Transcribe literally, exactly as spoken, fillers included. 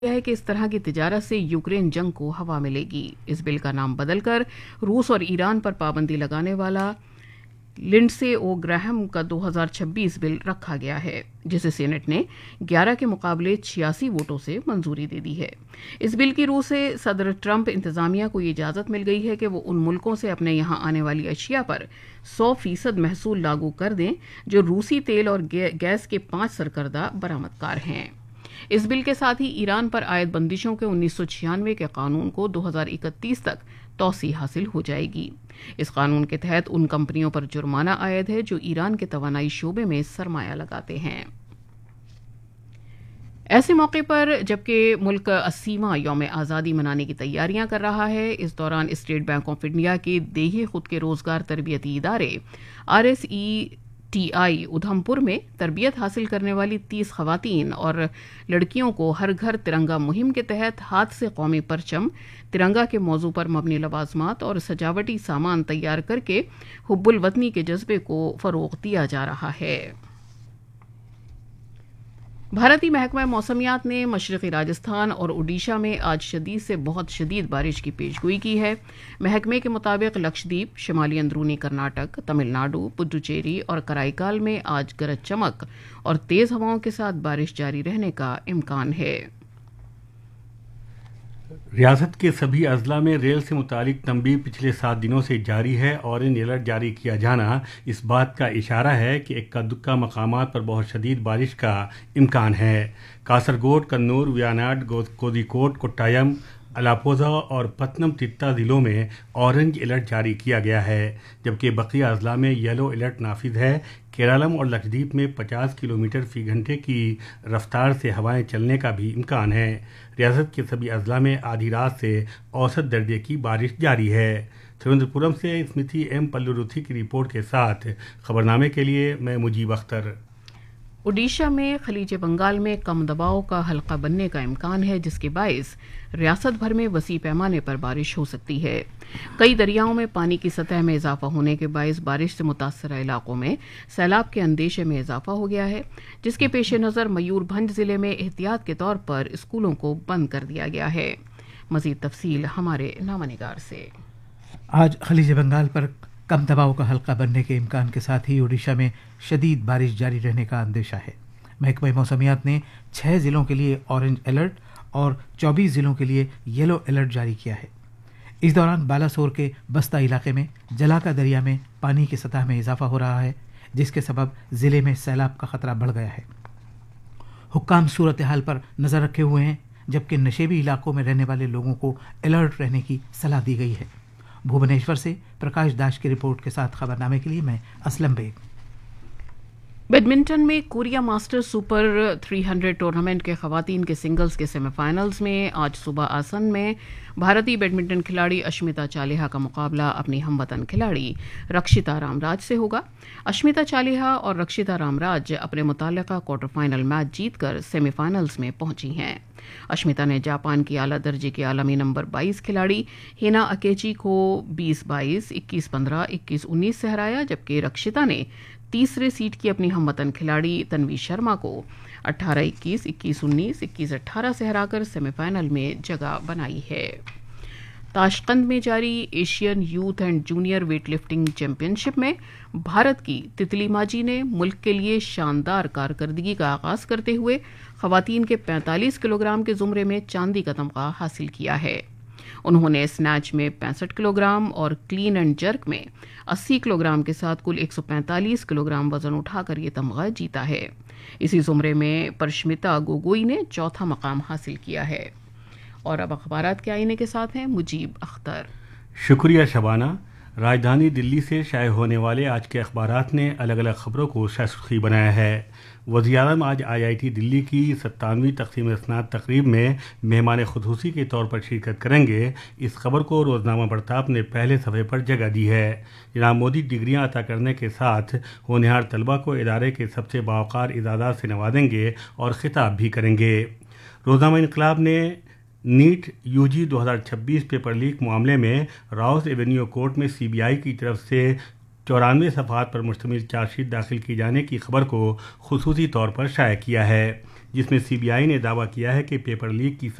ہے کہ اس طرح کی تجارت سے یوکرین جنگ کو ہوا ملے گی۔ اس بل کا نام بدل کر روس اور ایران پر پابندی لگانے والا لنڈسے او گراہم کا دو ہزار چھبیس بل رکھا گیا ہے، جسے سینٹ نے گیارہ کے مقابلے چھیاسی ووٹوں سے منظوری دے دی ہے۔ اس بل کی روح سے صدر ٹرمپ انتظامیہ کو یہ اجازت مل گئی ہے کہ وہ ان ملکوں سے اپنے یہاں آنے والی اشیاء پر سو فیصد محصول لاگو کر دیں جو روسی تیل اور گیس کے پانچ سرکردہ برآمدکار ہیں۔ اس بل کے ساتھ ہی ایران پر عائد بندشوں کے انیس سو چھیانوے کے قانون کو دو ہزار اکتیس تک توسیع حاصل ہو جائے گی۔ اس قانون کے تحت ان کمپنیوں پر جرمانہ عائد ہے جو ایران کے توانائی شعبے میں سرمایہ لگاتے ہیں۔ ایسے موقع پر جبکہ ملک اسیواں یوم آزادی منانے کی تیاریاں کر رہا ہے، اس دوران اسٹیٹ بینک آف انڈیا کے دیہی خود کے روزگار تربیتی ادارے R S E T I ادھم پور میں تربیت حاصل کرنے والی تیس خواتین اور لڑکیوں کو ہر گھر ترنگا مہم کے تحت ہاتھ سے قومی پرچم، ترنگا کے موضوع پر مبنی لوازمات اور سجاوٹی سامان تیار کر کے حب الوطنی کے جذبے کو فروغ دیا جا رہا ہے۔ بھارتی محکمہ موسمیات نے مشرقی راجستھان اور اوڈیشہ میں آج شدید سے بہت شدید بارش کی پیشگوئی کی ہے۔ محکمے کے مطابق لکشدیپ، شمالی اندرونی کرناٹک، تمل ناڈو، پڈوچیری اور کرائیکال میں آج گرج چمک اور تیز ہوائوں کے ساتھ بارش جاری رہنے کا امکان ہے۔ ریاست کے سبھی اضلاع میں ریل سے متعلق تنبیہ پچھلے سات دنوں سے جاری ہے۔ اورنج الرٹ جاری کیا جانا اس بات کا اشارہ ہے کہ اکا دکا مقامات پر بہت شدید بارش کا امکان ہے۔ کاسرگوڈ، کنور، ویاناڈ، کوزیکوڈ، کوٹایم، الاپوزا اور پتنم تٹا ضلعوں میں اورنج الرٹ جاری کیا گیا ہے، جبکہ بقیہ اضلاع میں یلو الرٹ نافذ ہے۔ کیرالم اور لکشدیپ میں پچاس کلومیٹر فی گھنٹے کی رفتار سے ہوائیں چلنے کا بھی امکان ہے۔ ریاست کے سبھی اضلاع میں آدھی رات سے اوسط درجے کی بارش جاری ہے۔ تھیروندر پورم سے اسمرتی ایم پلوروتھی کی رپورٹ کے ساتھ خبرنامے کے لیے میں مجیب اختر۔ اوڈیشہ میں خلیج بنگال میں کم دباؤ کا حلقہ بننے کا امکان ہے، جس کے باعث ریاست بھر میں وسیع پیمانے پر بارش ہو سکتی ہے۔ کئی دریاؤں میں پانی کی سطح میں اضافہ ہونے کے باعث بارش سے متاثرہ علاقوں میں سیلاب کے اندیشے میں اضافہ ہو گیا ہے، جس کے پیش نظر میور بھنج ضلع میں احتیاط کے طور پر اسکولوں کو بند کر دیا گیا ہے۔ مزید تفصیل ہمارے نامہ نگار سے۔ آج خلیج بنگال پر کم دباؤ کا حلقہ بننے کے امکان کے ساتھ ہی اوڈیشہ میں شدید بارش جاری رہنے کا اندیشہ ہے۔ محکمہ موسمیات نے چھ ضلعوں کے لیے اورنج الرٹ اور چوبیس ضلعوں کے لیے یلو الرٹ جاری کیا ہے۔ اس دوران بالاسور کے بستہ علاقے میں جلاکا دریا میں پانی کی سطح میں اضافہ ہو رہا ہے، جس کے سبب ضلع میں سیلاب کا خطرہ بڑھ گیا ہے۔ حکام صورتحال پر نظر رکھے ہوئے ہیں، جبکہ نشیبی علاقوں میں رہنے والے لوگوں کو الرٹ رہنے کی صلاح دی گئی ہے۔ بھوونیشور سے پرکاش داش کی رپورٹ کے ساتھ خبرنامے کے لیے میں اسلم بیگ۔ بیڈمنٹن میں کوریا ماسٹر سپر تین سو ٹورنامنٹ کے خواتین کے سنگلز کے سیمی فائنلز میں آج صبح آسن میں بھارتی بیڈمنٹن کھلاڑی اشمیتا چالیہا کا مقابلہ اپنی ہم وطن کھلاڑی رکشتا رام راج سے ہوگا۔ اشمیتا چالیہا اور رکشتا رام راج اپنے متعلقہ کوارٹر فائنل میچ جیت کر سیمی فائنلز میں پہنچی ہیں۔ اشمیتا نے جاپان کی اعلیٰ درجے کے عالمی نمبر بائیس کھلاڑی ہینا اکیچی کو بیس بائیس، اکیس پندرہ، اکیس انیس سے ہرایا، جبکہ رکشتا نے تیسرے سیٹ کی اپنی ہم وطن کھلاڑی تنوی شرما کو اٹھارہ اکیس، اکیس انیس، اکیس اٹھارہ سے ہرا کر سیمی فائنل میں جگہ بنائی ہے۔ تاشقند میں جاری Asian youth and junior weight lifting champion شپ میں بھارت کی تتلی ماجی نے ملک کے لیے شاندار کارکردگی کا آغاز کرتے ہوئے خواتین کے پینتالیس کلو گرام کے زمرے میں چاندی کا تمغہ حاصل کیا ہے۔ انہوں نے سنیچ میں پینسٹھ کلو گرام اور کلین اینڈ جرک میں اسی کلو گرام کے ساتھ کل ایک سو پینتالیس کلو گرام وزن اٹھا کر یہ تمغہ جیتا ہے۔ اسی زمرے میں پرشمتا گوگوئی نے چوتھا مقام حاصل کیا ہے۔ اور اب اخبارات کے آئینے کے ساتھ ہیں مجیب اختر۔ شکریہ شبانہ۔ راجدھانی دلی سے شائع ہونے والے آج کے اخبارات نے الگ الگ خبروں کو سرخی بنایا ہے۔ وزیر اعظم آج آئی آئی ٹی دلی کی ستانویں تقسیم اسناد تقریب میں مہمان خصوصی کے طور پر شرکت کریں گے۔ اس خبر کو روزنامہ پرتاپ نے پہلے صفحے پر جگہ دی ہے۔ جناب مودی ڈگریاں عطا کرنے کے ساتھ ہونہار طلبہ کو ادارے کے سب سے باوقار اعزازات سے نوازیں گے اور خطاب بھی کریں گے۔ روزنامہ انقلاب نے نیٹ یو جی دو ہزار چھبیس پیپر لیک معاملے میں راؤس ایونیو کورٹ میں سی بی آئی کی طرف سے चौरानवे सफ़हात पर मुश्तमिल चार्जशीट दाखिल किए जाने की खबर को खुसूसी तौर पर शाया किया है, जिसमें सी बी आई ने दावा किया है कि पेपर लीक की